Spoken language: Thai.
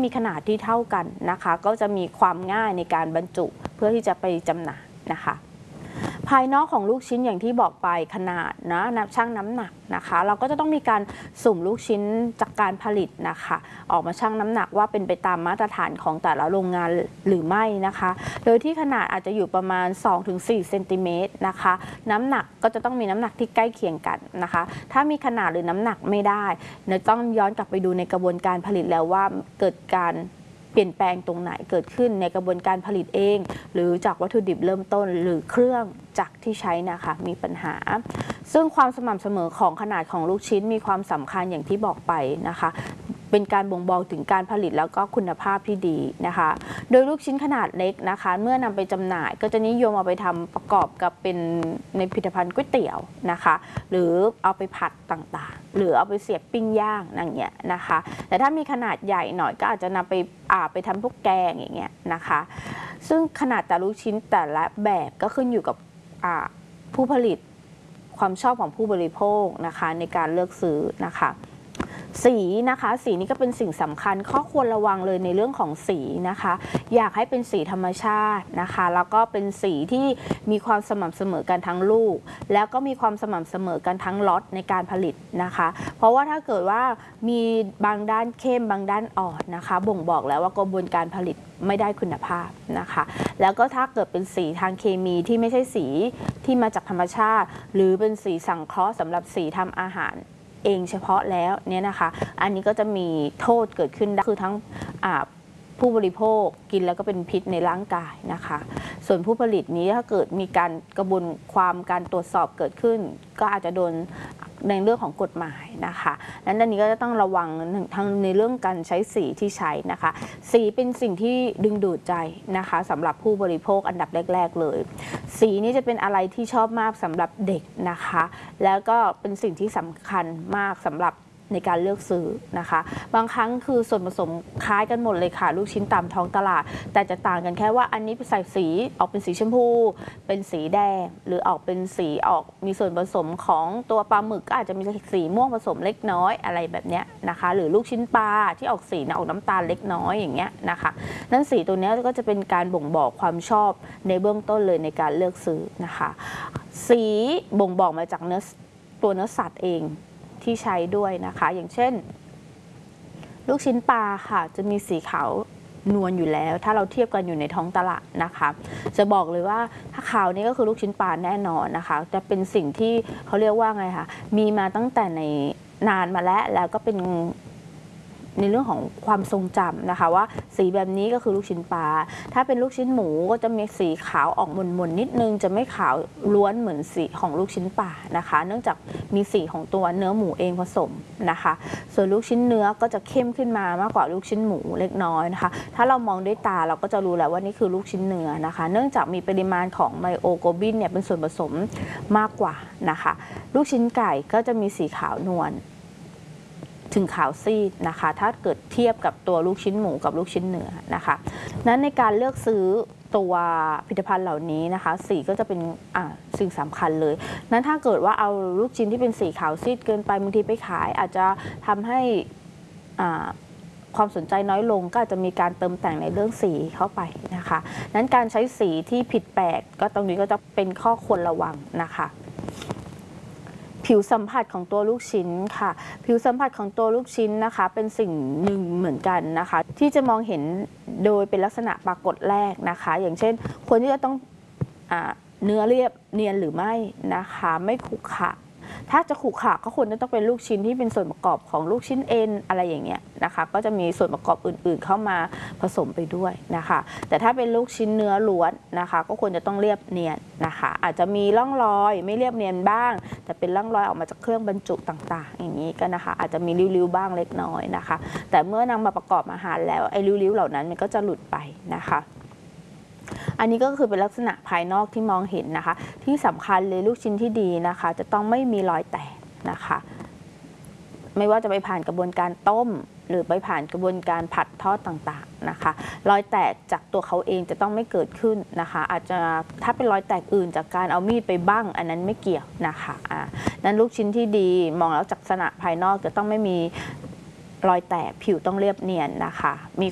มีขนาดที่เท่ากันนะคะก็จะมีความง่ายในการบรรจุเพื่อที่จะไปจำหน่ายนะคะภายนอกของลูกชิ้นอย่างที่บอกไปขนาดนะชั่งน้ำหนักนะคะเราก็จะต้องมีการสุ่มลูกชิ้นจากการผลิตนะคะออกมาชั่งน้ำหนักว่าเป็นไปตามมาตรฐานของแต่ละโรงงานหรือไม่นะคะโดยที่ขนาดอาจจะอยู่ประมาณ 2-4 เซนติเมตรนะคะน้ำหนักก็จะต้องมีน้ำหนักที่ใกล้เคียงกันนะคะถ้ามีขนาดหรือน้ำหนักไม่ได้เราต้องย้อนกลับไปดูในกระบวนการผลิตแล้วว่าเกิดการเปลี่ยนแปลงตรงไหนเกิดขึ้นในกระบวนการผลิตเองหรือจากวัตถุดิบเริ่มต้นหรือเครื่องจักรที่ใช้นะคะมีปัญหาซึ่งความสม่ำเสมอของขนาดของลูกชิ้นมีความสำคัญอย่างที่บอกไปนะคะเป็นการบ่งบอกถึงการผลิตแล้วก็คุณภาพที่ดีนะคะโดยลูกชิ้นขนาดเล็กนะคะเมื่อนำไปจำหน่ายก็จะนิยมเอาไปทำประกอบกับเป็นในผลิตภัณฑ์ก๋วยเตี๋ยวนะคะหรือเอาไปผัดต่างๆหรือเอาไปเสียบปิ้งย่างอย่างเงี้ยนะคะแต่ถ้ามีขนาดใหญ่หน่อยก็อาจจะนำไปทำพวกแกงอย่างเงี้ยนะคะซึ่งขนาดแต่ลูกชิ้นแต่ละแบบก็ขึ้นอยู่กับผู้ผลิตความชอบของผู้บริโภคนะคะในการเลือกซื้อนะคะสีนะคะสีนี้ก็เป็นสิ่งสำคัญข้อควรระวังเลยในเรื่องของสีนะคะอยากให้เป็นสีธรรมชาตินะคะแล้วก็เป็นสีที่มีความสม่ำเสมอกันทั้งลูกแล้วก็มีความสม่ำเสมอกันทั้งล็อตในการผลิตนะคะเพราะว่าถ้าเกิดว่ามีบางด้านเข้มบางด้านอ่อนนะคะบ่งบอกแล้วว่ากระบวนการผลิตไม่ได้คุณภาพนะคะแล้วก็ถ้าเกิดเป็นสีทางเคมีที่ไม่ใช่สีที่มาจากธรรมชาติหรือเป็นสีสังเคราะห์สำหรับสีทำอาหารเองเฉพาะแล้วเนี่ยนะคะอันนี้ก็จะมีโทษเกิดขึ้นได้คือทั้งผู้บริโภคกินแล้วก็เป็นพิษในร่างกายนะคะส่วนผู้ผลิตนี้ถ้าเกิดมีการกระบวนการตรวจสอบเกิดขึ้นก็อาจจะโดนในเรื่องของกฎหมายนะคะนั้นอันนี้ก็จะต้องระวังทั้งในเรื่องการใช้สีที่ใช้นะคะสีเป็นสิ่งที่ดึงดูดใจนะคะสำหรับผู้บริโภคอันดับแรกๆเลยสีนี้จะเป็นอะไรที่ชอบมากสำหรับเด็กนะคะแล้วก็เป็นสิ่งที่สำคัญมากสำหรับในการเลือกซื้อนะคะบางครั้งคือส่วนผสมคล้ายกันหมดเลยค่ะลูกชิ้นตามท้องตลาดแต่จะต่างกันแค่ว่าอันนี้ใส่สีออกเป็นสีชมพูเป็นสีแดงหรือออกเป็นสีมีส่วนผสมของตัวปลาหมึกก็อาจจะมีสีม่วงผสมเล็กน้อยอะไรแบบนี้นะคะหรือลูกชิ้นปลาที่ออกสีออกน้ำตาลเล็กน้อยอย่างเงี้ยนะคะนั้นสีตัวนี้ก็จะเป็นการบ่งบอกความชอบในเบื้องต้นเลยในการเลือกซื้อนะคะสีบ่งบอกมาจากตัวเนื้อสัตว์เองที่ใช้ด้วยนะคะอย่างเช่นลูกชิ้นปลาค่ะจะมีสีขาวนวลอยู่แล้วถ้าเราเทียบกันอยู่ในท้องตลาดนะคะจะบอกเลยว่าถ้าขาวนี้ก็คือลูกชิ้นปลาแน่นอนนะคะจะเป็นสิ่งที่เขาเรียกว่าไงคะมีมาตั้งแต่ในนานมาแล้วก็เป็นในเรื่องของความทรงจำนะคะว่าสีแบบนี้ก็คือลูกชิ้นปลาถ้าเป็นลูกชิ้นหมูก็จะมีสีขาวออกหม่นๆนิดนึงจะไม่ขาวล้วนเหมือนสีของลูกชิ้นปลานะคะเนื่องจากมีสีของตัวเนื้อหมูเองผสมนะคะส่วนลูกชิ้นเนื้อก็จะเข้มขึ้นมามากกว่าลูกชิ้นหมูเล็กน้อยนะคะถ้าเรามองด้วยตาเราก็จะรู้แล้วว่านี่คือลูกชิ้นเนื้อนะคะเนื่องจากมีปริมาณของไมโอโกลบินเนี่ยเป็นส่วนผสมมากกว่านะคะลูกชิ้นไก่ก็จะมีสีขาวนวลถึงขาวซีดนะคะถ้าเกิดเทียบกับตัวลูกชิ้นหมูกับลูกชิ้นเนื้อนะคะนั้นในการเลือกซื้อตัวผลิตภัณฑ์เหล่านี้นะคะสีก็จะเป็นสิ่งสำคัญเลยนั้นถ้าเกิดว่าเอาลูกชิ้นที่เป็นสีขาวซีดเกินไปบางทีไปขายอาจจะทำให้ความสนใจน้อยลงก็อาจจะมีการเติมแต่งในเรื่องสีเข้าไปนะคะนั้นการใช้สีที่ผิดแปลกก็ตรงนี้ก็จะเป็นข้อควรระวังนะคะผิวสัมผัสของตัวลูกชิ้นค่ะผิวสัมผัสของตัวลูกชิ้นนะคะเป็นสิ่งหนึ่งเหมือนกันนะคะที่จะมองเห็นโดยเป็นลักษณะปรากฏแรกนะคะอย่างเช่นควรที่จะต้องเนื้อเรียบเนียนหรือไม่นะคะไม่ขรุขระถ้าจะขรุขระก็ควรจะต้องเป็นลูกชิ้นที่เป็นส่วนประกอบของลูกชิ้นเอ็นอะไรอย่างเงี้ยนะคะก็จะมีส่วนประกอบอื่นๆเข้ามาผสมไปด้วยนะคะแต่ถ้าเป็นลูกชิ้นเนื้อล้วนนะคะก็ควรจะต้องเรียบเนียนนะคะอาจจะมีร่องรอยไม่เรียบเนียนบ้างแต่เป็นร่องรอยออกมาจากเครื่องบรรจุต่างๆอย่างนี้ก็นะคะอาจจะมีริ้วๆบ้างเล็กน้อยนะคะแต่เมื่อนำมาประกอบอาหารแล้วไอ้ริ้วๆเหล่านั้นมันก็จะหลุดไปนะคะอันนี้ก็คือเป็นลักษณะภายนอกที่มองเห็นนะคะที่สำคัญเลยลูกชิ้นที่ดีนะคะจะต้องไม่มีรอยแตกนะคะไม่ว่าจะไปผ่านกระบวนการต้มหรือไปผ่านกระบวนการผัดทอดต่างๆนะคะรอยแตกจากตัวเขาเองจะต้องไม่เกิดขึ้นนะคะอาจจะถ้าเป็นรอยแตกอื่นจากการเอามีดไปบั้งอันนั้นไม่เกี่ยวนะคะนั้นลูกชิ้นที่ดีมองแล้วจากลักษณะภายนอกจะต้องไม่มีรอยแตกผิวต้องเรียบเนียนนะคะมี